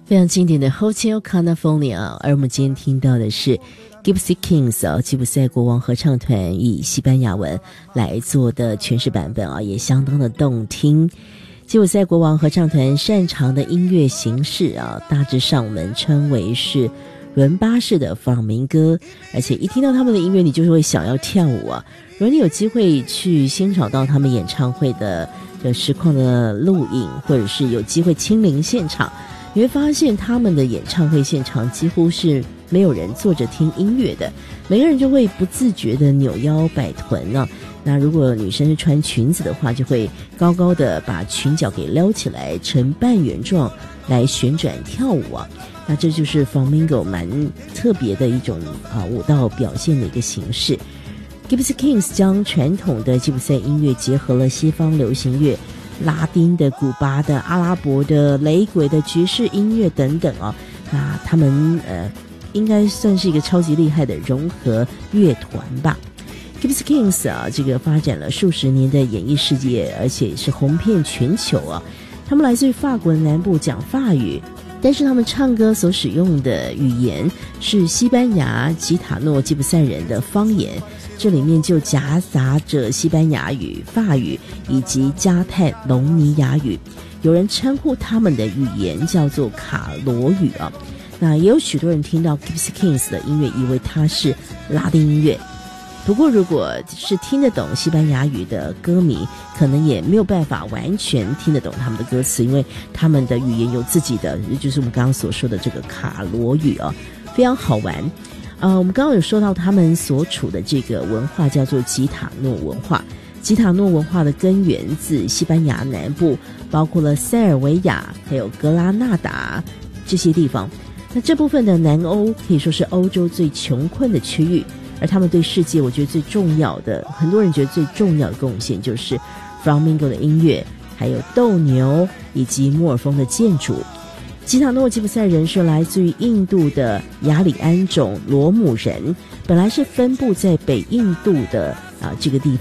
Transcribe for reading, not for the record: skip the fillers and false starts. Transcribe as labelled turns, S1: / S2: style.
S1: 非常经典的 Hotel California， 而我们今天听到的是 Gypsy Kings 吉普赛国王合唱团以西班牙文来做的诠释版本也相当的动听。吉普赛国王合唱团擅长的音乐形式大致上我们称为是伦巴式的访民歌，而且一听到他们的音乐你就是会想要跳舞如果你有机会去欣赏到他们演唱会的实况的录影，或者是有机会亲临现场，你会发现他们的演唱会现场几乎是没有人坐着听音乐的，每个人就会不自觉的扭腰摆臀那如果女生是穿裙子的话，就会高高的把裙角给撩起来成半圆状来旋转跳舞那这就是 Flamingo 蛮特别的一种舞蹈表现的一个形式。Gypsy Kings 将传统的吉普赛音乐结合了西方流行乐、拉丁的、古巴的、阿拉伯的、雷鬼的、爵士音乐等等那他们应该算是一个超级厉害的融合乐团吧。Gypsy Kings 这个发展了数十年的演艺事业，而且是红遍全球他们来自于法国的南部，讲法语，但是他们唱歌所使用的语言是西班牙吉塔诺吉普赛人的方言，这里面就夹杂着西班牙语、法语以及加泰隆尼亚语，有人称呼他们的语言叫做卡罗语那也有许多人听到 Gypsy Kings 的音乐以为它是拉丁音乐，不过如果是听得懂西班牙语的歌迷，可能也没有办法完全听得懂他们的歌词，因为他们的语言有自己的，就是我们刚刚所说的这个卡罗语非常好玩。我们刚刚有说到他们所处的这个文化叫做吉塔诺文化，吉塔诺文化的根源自西班牙南部，包括了塞尔维亚还有格拉纳达这些地方。那这部分的南欧可以说是欧洲最穷困的区域，而他们对世界我觉得最重要的，很多人觉得最重要的贡献就是 Flamingo 的音乐，还有斗牛以及摩尔风的建筑。吉塔诺吉普赛人是来自于印度的雅里安种罗姆人，本来是分布在北印度的这个地